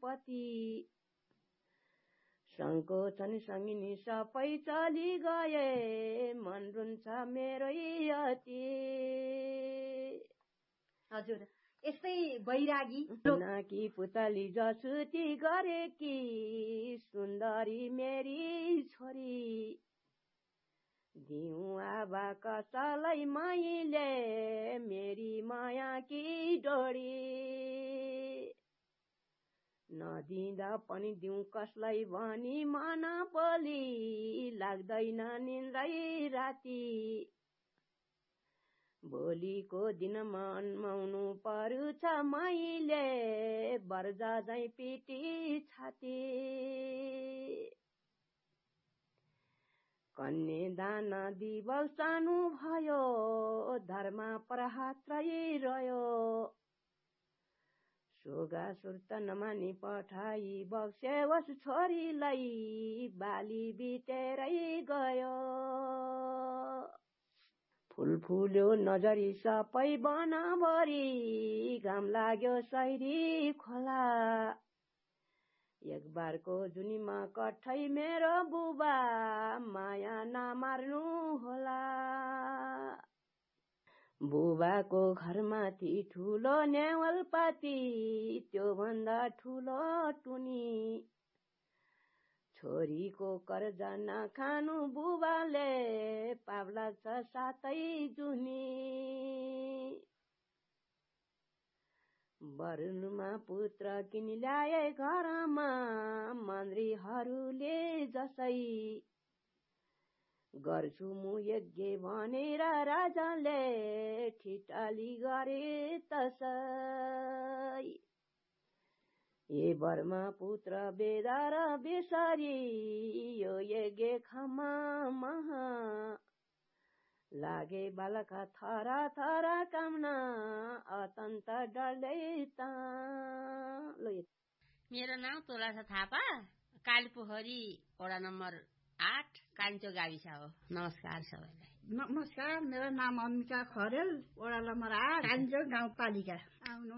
पति संकोचन सङ्गिनी सबै चली गए मन रुन्छ मेरै अति। हजुर यस्तै बैरागी नाकी पुतली जसुती गरेकी सुन्दरी मेरी छोरी दिउँ आबा कसलाई मैले मेरी माया की डोरी नदिँदा पनि दिउँ कसलाई भनी मन बोली लाग्दैन निन्द्रै राति भोलिको दिनमा अन्माउनु पर्छ मैले बर्जा झैँ पिटी छाती कन्यादान दिवस सानो भयो धर्म प्रहात्रै रह्यो सोगा सुर्त नमानी पठाई बक्स्योस् छोरीलाई बाली बितेरै गयो फूल फुल्यो नजरी सबै बनभरि घाम लाग्यो सैरी खोला एक बारको जुनीमा कठै मेरो बुबा माया नमार्नु होला बुबाको घरमाथि ठुलो नेवलपाती त्यो भन्दा ठुलो टुनी छोरीको कर्जा नखानु बुबाले पाप लाग्छ सातै जुनी वरुणमा पुत्र किनि ल्याए घरमा मन्त्रीहरूले जसै गर्छु मु यज्ञ भनेर राजाले ठिटाली गरे तसै ए बर्मा पुत्र बेदा र बेसरी यो यज्ञ खमा महा लागे बालका थरा थरा कामना अत्यन्त डरले त। मेरो नाम तुलसा थापा कालीपोखरी वडा नम्बर 8 कान्छो गाविस हो। नमस्कार सबैलाई। नमस्कार मेरो नाम अम्बिका खरेल वडा नम्बर 8 कान्छो गाउँपालिका।